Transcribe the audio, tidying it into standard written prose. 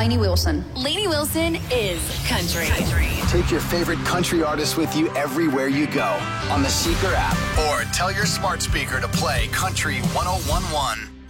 Lainey Wilson. Lainey Wilson is country. Take your favorite country artists with you everywhere you go on the Seeker app, or tell your smart speaker to play Country 101.1.